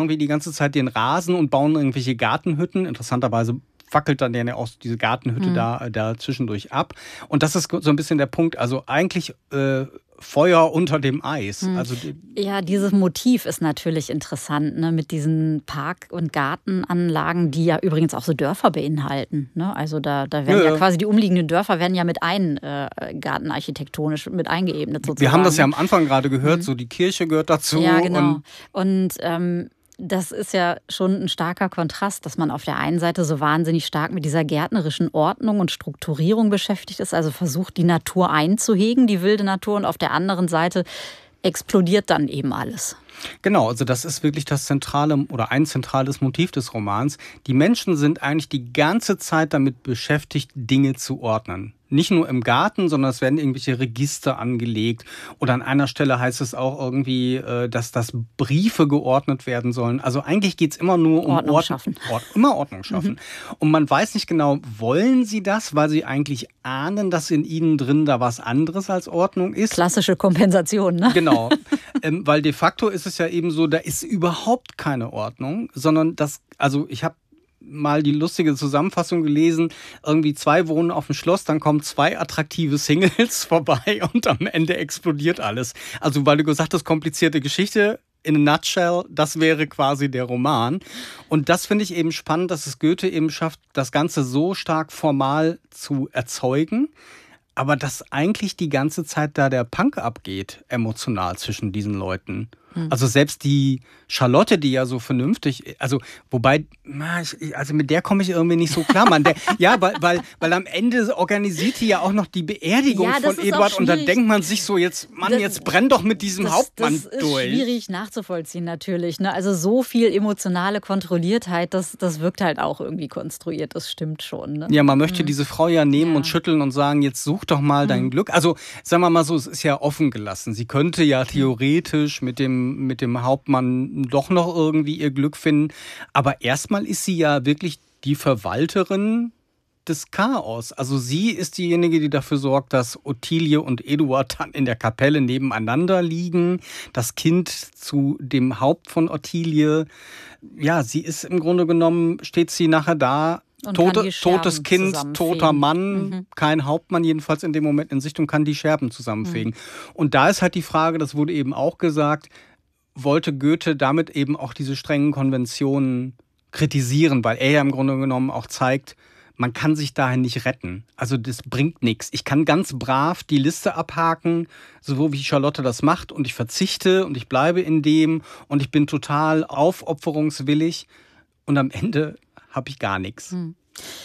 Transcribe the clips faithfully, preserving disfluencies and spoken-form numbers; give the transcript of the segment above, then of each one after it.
irgendwie die ganze Zeit den Rasen und bauen irgendwelche Gartenhütten. Interessanterweise fackelt dann ja auch diese Gartenhütte mhm. da, da zwischendurch ab. Und das ist so ein bisschen der Punkt. Also eigentlich äh, Feuer unter dem Eis. Mhm. Also die, ja, dieses Motiv ist natürlich interessant, ne? Mit diesen Park- und Gartenanlagen, die ja übrigens auch so Dörfer beinhalten. Ne? Also da, da werden ja, ja quasi die umliegenden Dörfer werden ja mit ein äh, gartenarchitektonisch mit eingeebnet sozusagen. Wir haben das ja am Anfang gerade gehört, mhm. so die Kirche gehört dazu. Ja, genau. Und, und ähm, das ist ja schon ein starker Kontrast, dass man auf der einen Seite so wahnsinnig stark mit dieser gärtnerischen Ordnung und Strukturierung beschäftigt ist, also versucht, die Natur einzuhegen, die wilde Natur, und auf der anderen Seite explodiert dann eben alles. Genau, also das ist wirklich das zentrale oder ein zentrales Motiv des Romans. Die Menschen sind eigentlich die ganze Zeit damit beschäftigt, Dinge zu ordnen. Nicht nur im Garten, sondern es werden irgendwelche Register angelegt. Oder an einer Stelle heißt es auch irgendwie, dass das Briefe geordnet werden sollen. Also eigentlich geht es immer nur um Ordnung Ord- schaffen. Ord- immer Ordnung schaffen. Mhm. Und man weiß nicht genau, wollen sie das, weil sie eigentlich ahnen, dass in ihnen drin da was anderes als Ordnung ist. Klassische Kompensation, ne? Genau, ähm, weil de facto ist es ja eben so, da ist überhaupt keine Ordnung, sondern das, also ich habe mal die lustige Zusammenfassung gelesen, irgendwie zwei wohnen auf dem Schloss, dann kommen zwei attraktive Singles vorbei und am Ende explodiert alles. Also weil du gesagt hast, komplizierte Geschichte, in a nutshell, das wäre quasi der Roman. Und das finde ich eben spannend, dass es Goethe eben schafft, das Ganze so stark formal zu erzeugen, aber dass eigentlich die ganze Zeit da der Punk abgeht, emotional zwischen diesen Leuten. Also selbst die Charlotte, die ja so vernünftig, also wobei, also mit der komme ich irgendwie nicht so klar, Mann. Der, ja, weil, weil, weil am Ende organisiert die ja auch noch die Beerdigung ja, von Eduard und da denkt man sich so, jetzt, Mann, das, jetzt brenn doch mit diesem das, Hauptmann das ist durch. Schwierig nachzuvollziehen natürlich. Ne? Also so viel emotionale Kontrolliertheit, das, das wirkt halt auch irgendwie konstruiert, das stimmt schon. Ne? Ja, man möchte mhm. diese Frau ja nehmen ja. und schütteln und sagen, jetzt such doch mal mhm. dein Glück. Also sagen wir mal so, es ist ja offen gelassen. Sie könnte ja theoretisch mit dem mit dem Hauptmann doch noch irgendwie ihr Glück finden. Aber erstmal ist sie ja wirklich die Verwalterin des Chaos. Also sie ist diejenige, die dafür sorgt, dass Ottilie und Eduard dann in der Kapelle nebeneinander liegen. Das Kind zu dem Haupt von Ottilie. Ja, sie ist im Grunde genommen, steht sie nachher da, Tote, totes Kind, toter Mann, mhm. kein Hauptmann jedenfalls in dem Moment in Sicht und kann die Scherben zusammenfegen. Mhm. Und da ist halt die Frage, das wurde eben auch gesagt, wollte Goethe damit eben auch diese strengen Konventionen kritisieren, weil er ja im Grunde genommen auch zeigt, man kann sich dahin nicht retten. Also das bringt nichts. Ich kann ganz brav die Liste abhaken, so wie Charlotte das macht, und ich verzichte und ich bleibe in dem und ich bin total aufopferungswillig und am Ende habe ich gar nichts. Hm.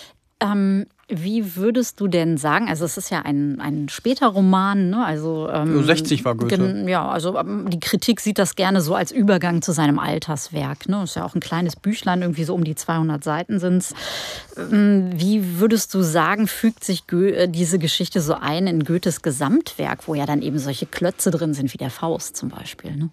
Ähm, wie würdest du denn sagen, also es ist ja ein, ein später Roman, ne? Also ähm, sechzig war Goethe. Gen, ja, also ähm, die Kritik sieht das gerne so als Übergang zu seinem Alterswerk. Ne? Ist ja auch ein kleines Büchlein, irgendwie so um die zweihundert Seiten sind es. Ähm, wie würdest du sagen, fügt sich Go- diese Geschichte so ein in Goethes Gesamtwerk, wo ja dann eben solche Klötze drin sind, wie der Faust zum Beispiel, ne?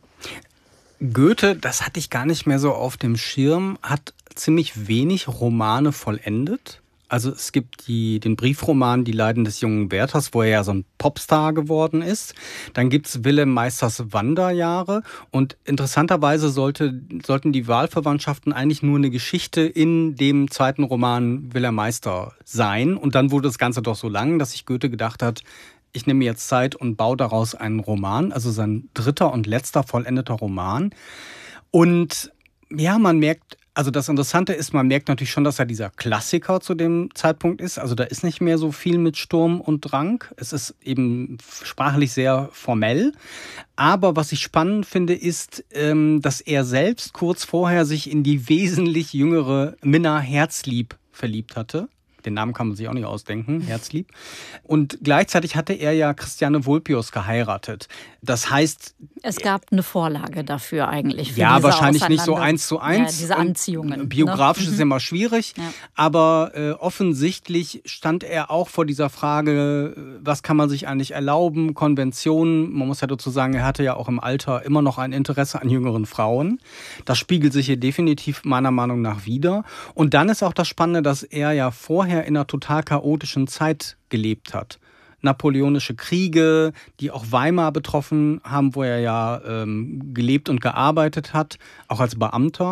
Goethe, das hatte ich gar nicht mehr so auf dem Schirm, hat ziemlich wenig Romane vollendet. Also es gibt die, den Briefroman Die Leiden des jungen Werthers, wo er ja so ein Popstar geworden ist. Dann gibt es Wilhelm Meisters Wanderjahre. Und interessanterweise sollte, sollten die Wahlverwandtschaften eigentlich nur eine Geschichte in dem zweiten Roman Wilhelm Meister sein. Und dann wurde das Ganze doch so lang, dass sich Goethe gedacht hat, ich nehme mir jetzt Zeit und baue daraus einen Roman, also sein dritter und letzter vollendeter Roman. Und ja, man merkt, also das Interessante ist, man merkt natürlich schon, dass er dieser Klassiker zu dem Zeitpunkt ist. Also da ist nicht mehr so viel mit Sturm und Drang. Es ist eben sprachlich sehr formell. Aber was ich spannend finde, ist, dass er selbst kurz vorher sich in die wesentlich jüngere Minna Herzlieb verliebt hatte. Den Namen kann man sich auch nicht ausdenken, Herzlieb. Und gleichzeitig hatte er ja Christiane Vulpius geheiratet. Das heißt... Es gab eine Vorlage dafür eigentlich. Für ja, diese wahrscheinlich nicht so eins zu eins. Ja, diese Anziehungen. Biografisch ne? ist mhm. immer schwierig. Ja. Aber äh, offensichtlich stand er auch vor dieser Frage, was kann man sich eigentlich erlauben? Konventionen. Man muss ja dazu sagen, er hatte ja auch im Alter immer noch ein Interesse an jüngeren Frauen. Das spiegelt sich hier definitiv meiner Meinung nach wider. Und dann ist auch das Spannende, dass er ja vorher in einer total chaotischen Zeit gelebt hat. Napoleonische Kriege, die auch Weimar betroffen haben, wo er ja ähm, gelebt und gearbeitet hat, auch als Beamter.